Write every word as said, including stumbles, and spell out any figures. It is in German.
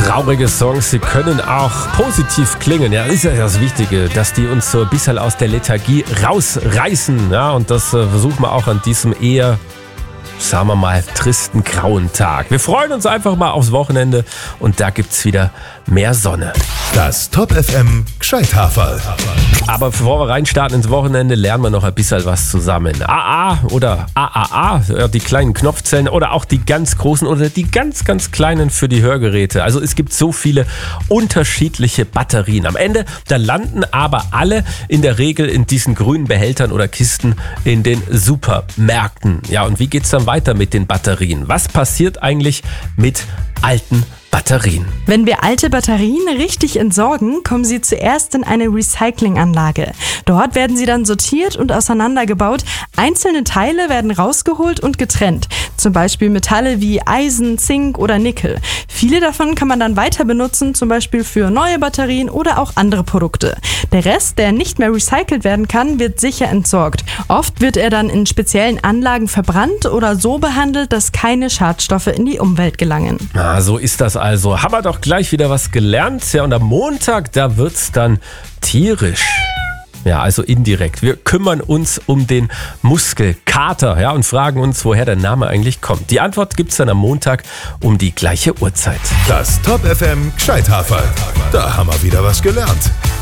traurige Songs, sie können auch positiv klingen. Ja, das ist ja das Wichtige, dass die uns so ein bisschen aus der Lethargie rausreißen. Ja, und das äh, versuchen wir auch an diesem eher, sagen wir mal, tristen, grauen Tag. Wir freuen uns einfach mal aufs Wochenende und da gibt's wieder mehr Sonne. Das Top F M Gescheithaferl. Aber bevor wir reinstarten ins Wochenende, lernen wir noch ein bisschen was zusammen. A A oder A A A, die kleinen Knopfzellen oder auch die ganz großen oder die ganz, ganz kleinen für die Hörgeräte. Also es gibt so viele unterschiedliche Batterien. Am Ende, da landen aber alle in der Regel in diesen grünen Behältern oder Kisten in den Supermärkten. Ja, und wie geht's dann weiter mit den Batterien? Was passiert eigentlich mit alten Batterien? Wenn wir alte Batterien richtig entsorgen, kommen sie zuerst in eine Recyclinganlage. Dort werden sie dann sortiert und auseinandergebaut. Einzelne Teile werden rausgeholt und getrennt. Zum Beispiel Metalle wie Eisen, Zink oder Nickel. Viele davon kann man dann weiter benutzen, zum Beispiel für neue Batterien oder auch andere Produkte. Der Rest, der nicht mehr recycelt werden kann, wird sicher entsorgt. Oft wird er dann in speziellen Anlagen verbrannt oder so behandelt, dass keine Schadstoffe in die Umwelt gelangen. Na, so ist das also. Haben wir doch gleich wieder was gelernt. Ja, und am Montag, da wird's dann tierisch. Ja, also indirekt. Wir kümmern uns um den Muskelkater, ja, und fragen uns, woher der Name eigentlich kommt. Die Antwort gibt's dann am Montag um die gleiche Uhrzeit. Das Top F M Gescheithaferl. Da haben wir wieder was gelernt.